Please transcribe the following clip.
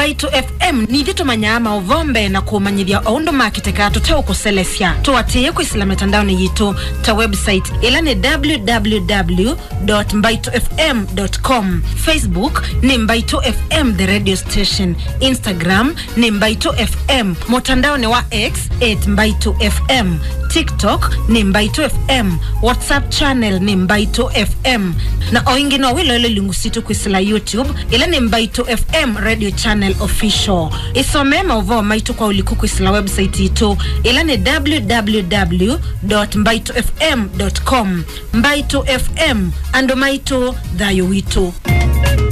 Mbaito FM ni dito manyama uvombe na kumanyithia ondo makiteka tuteo kuselefya. Tuwatie kwa isla metandaoni yitu ta website ila ni www.mbaitofm.com. Facebook ni Mbaito FM the radio station. Instagram ni Mbaito FM. Motandao ni wa X @Mbaito FM. TikTok ni Mbaito FM. WhatsApp channel ni Mbaito FM. Na oingi no wilo ile lingusitu kwa isla YouTube ila ni Mbaito FM radio channel official. Isome mauvo Mbaito kwa ulikuku isla website ito ila ni www.mbaitofm.com. Mbaito FM ando Mbaito dhayo wito.